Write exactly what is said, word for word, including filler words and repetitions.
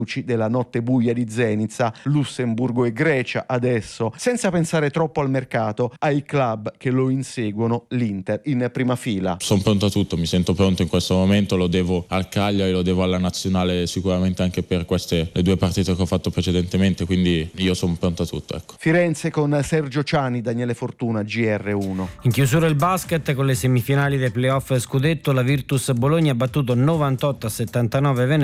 della notte buia di Zenica, Lussemburgo e Grecia adesso, senza pensare troppo al mercato, ai club che lo inseguono, l'Inter in prima fila. Sono pronto a tutto, mi sento pronto in questo momento, lo devo al Cagliari, lo devo alla nazionale sicuramente anche per queste le due partite che ho fatto precedentemente, quindi io sono pronto a tutto. Ecco. Firenze con Sergio Ciani, Daniele Fortuna, G R uno. In chiusura il basket con le semifinali dei playoff scudetto, la Virtus Bologna ha battuto novantotto a settantanove Venezia.